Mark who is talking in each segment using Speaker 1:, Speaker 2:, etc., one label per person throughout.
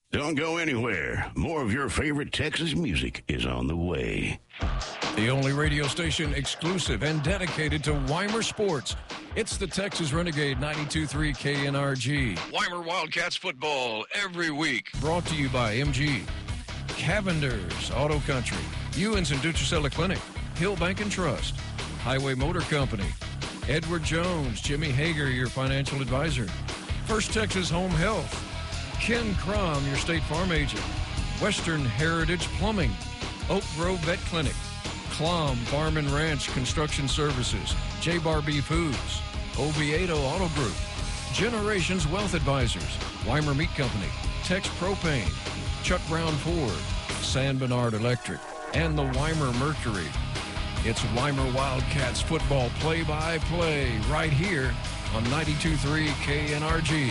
Speaker 1: Don't go anywhere. More of your favorite Texas music is on the way.
Speaker 2: The only radio station exclusive and dedicated to Weimar sports. It's the Texas Renegade 92.3 KNRG. Weimar Wildcats football every week. Brought to you by MG, Cavender's Auto Country, Ewens and Dutricella Clinic, Hill Bank and Trust, Highway Motor Company, Edward Jones, Jimmy Hager, your financial advisor, First Texas Home Health, Ken Crum, your State Farm agent, Western Heritage Plumbing, Oak Grove Vet Clinic, Klom Farm and Ranch Construction Services, J. Barbie Foods, Oviedo Auto Group, Generations Wealth Advisors, Weimar Meat Company, Tex Propane, Chuck Brown Ford, San Bernard Electric, and the Weimar Mercury. It's Weimar Wildcats football play-by-play right here on 92.3 KNRG.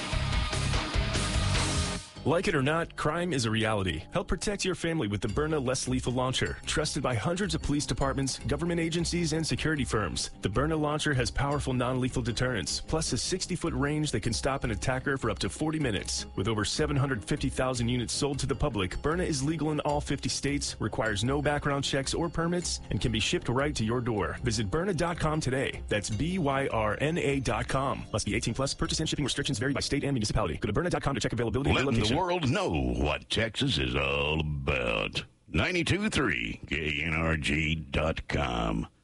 Speaker 3: Like it or not, crime is a reality. Help protect your family with the Byrna Less Lethal Launcher, trusted by hundreds of police departments, government agencies, and security firms. The Byrna Launcher has powerful non-lethal deterrence, plus a 60-foot range that can stop an attacker for up to 40 minutes. With over 750,000 units sold to the public, Byrna is legal in all 50 states, requires no background checks or permits, and can be shipped right to your door. Visit Byrna.com today. That's BYRNA.com. Must be 18 plus. Purchase and shipping restrictions vary by state and municipality. Go to Byrna.com to check availability and location.
Speaker 1: The world know what Texas is all about. 92.3 KNRG.com.